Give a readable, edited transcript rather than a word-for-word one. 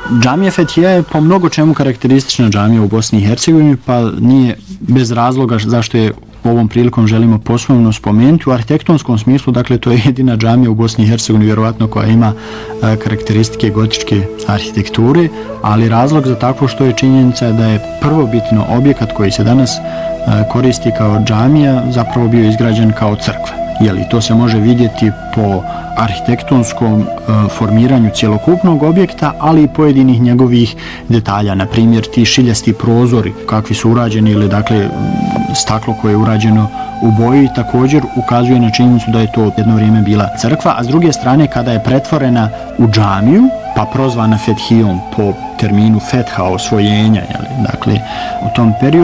Džamija Fethija je po mnogo čemu karakteristična džamija u Bosni i Hercegovini, pa nije bez razloga zašto je ovom prilikom želimo posebno spomenuti. U arhitektonskom smislu, dakle, to je jedina džamija u Bosni i Hercegovini vjerovatno koja ima karakteristike gotičke arhitekture, ali razlog za takvo što je činjenica da je prvobitno objekat koji se danas koristi kao džamija zapravo bio izgrađen kao crkva. To se može vidjeti po arhitektonskom formiranju cjelokupnog objekta, ali i pojedinih njegovih detalja. Na primjer, ti šiljasti prozori kakvi su urađeni ili dakle staklo koje je urađeno u boji također ukazuje na činjenicu da je to jedno vrijeme bila crkva, a s druge strane kada je pretvorena u džamiju pa prozvana Fethijom po terminu fetha, osvojenja, dakle u tom periodu